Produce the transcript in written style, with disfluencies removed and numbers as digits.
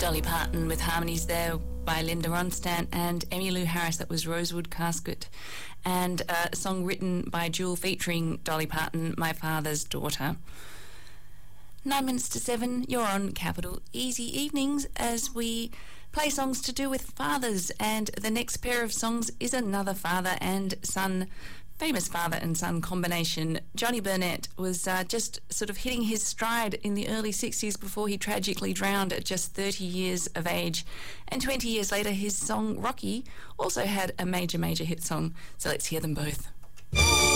Dolly Parton with harmonies there by Linda Ronstadt, and Emmylou Harris, that was Rosewood Casket, and a song written by Jewel featuring Dolly Parton, My Father's Daughter. 9 minutes to 7, you're on Capital Easy Evenings as we play songs to do with fathers, and the next pair of songs is another father and son, famous father and son combination. Johnny Burnett was just sort of hitting his stride in the early 60s before he tragically drowned at just 30 years of age. And 20 years later, his song Rocky also had a major hit song. So let's hear them both.